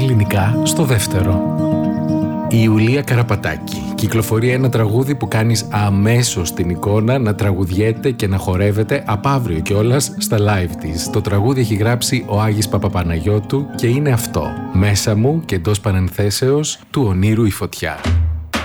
ελληνικά στο δεύτερο. Η Ιουλία Καραπατάκη κυκλοφορεί ένα τραγούδι που κάνεις αμέσως την εικόνα να τραγουδιέται και να χορεύεται από αύριο κιόλας στα live της. Το τραγούδι έχει γράψει ο Άγης Παπαπαναγιώτου και είναι αυτό. Μέσα μου και εντός παρενθέσεως του ονείρου η φωτιά.